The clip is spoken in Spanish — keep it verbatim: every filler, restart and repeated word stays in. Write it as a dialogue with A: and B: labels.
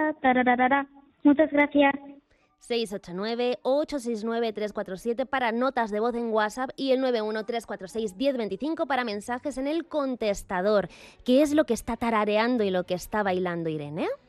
A: tararara, tararara. Muchas gracias.
B: seis ocho nueve, ocho seis nueve, tres cuatro siete para notas de voz en WhatsApp y el nueve uno tres cuatro seis, uno cero dos cinco para mensajes en el contestador. ¿Qué es lo que está tarareando y lo que está bailando Irene?